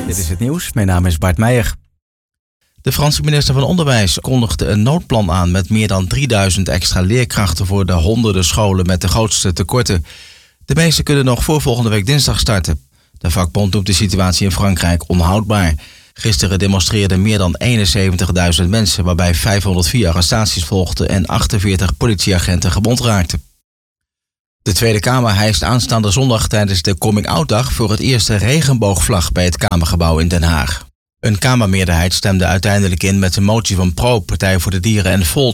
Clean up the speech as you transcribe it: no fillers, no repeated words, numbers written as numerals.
Dit is het nieuws. Mijn naam is Bart Meijer. De Franse minister van Onderwijs kondigde een noodplan aan met meer dan 3000 extra leerkrachten voor de honderden scholen met de grootste tekorten. De meeste kunnen nog voor volgende week dinsdag starten. De vakbond noemt de situatie in Frankrijk onhoudbaar. Gisteren demonstreerden meer dan 71.000 mensen, waarbij 504 arrestaties volgden en 48 politieagenten gewond raakten. De Tweede Kamer hijst aanstaande zondag tijdens de Coming-out-dag voor het eerst een regenboogvlag bij het Kamergebouw in Den Haag. Een Kamermeerderheid stemde uiteindelijk in met een motie van Pro, Partij voor de Dieren en Volt